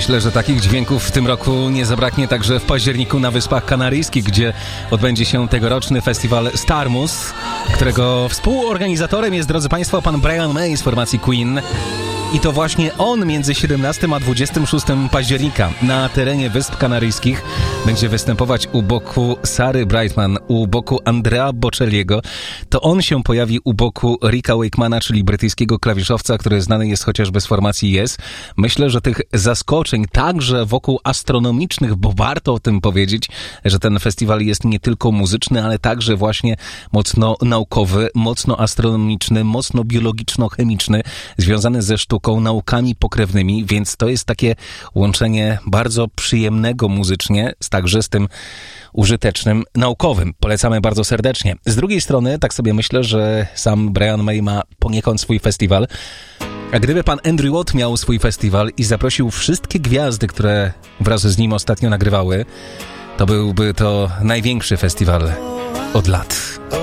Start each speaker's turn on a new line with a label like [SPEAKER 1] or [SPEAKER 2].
[SPEAKER 1] Myślę, że takich dźwięków w tym roku nie zabraknie także w październiku na Wyspach Kanaryjskich, gdzie odbędzie się tegoroczny festiwal Starmus, którego współorganizatorem jest, drodzy Państwo, pan Brian May z formacji Queen. I to właśnie on między 17 a 26 października na terenie Wysp Kanaryjskich będzie występować u boku Sary Brightman, u boku Andrea Bocelliego. To on się pojawi u boku Ricka Wakemana, czyli brytyjskiego klawiszowca, który znany jest chociażby z formacji Yes. Myślę, że tych zaskoczeń także wokół astronomicznych, bo warto o tym powiedzieć, że ten festiwal jest nie tylko muzyczny, ale także właśnie mocno naukowy, mocno astronomiczny, mocno biologiczno-chemiczny, związany ze sztuką, naukami pokrewnymi, więc to jest takie łączenie bardzo przyjemnego muzycznie, także z tym użytecznym naukowym. Polecamy bardzo serdecznie. Z drugiej strony, tak sobie myślę, że sam Brian May ma poniekąd swój festiwal, a gdyby pan Andrew Watt miał swój festiwal i zaprosił wszystkie gwiazdy, które wraz z nim ostatnio nagrywały, to byłby to największy festiwal od lat.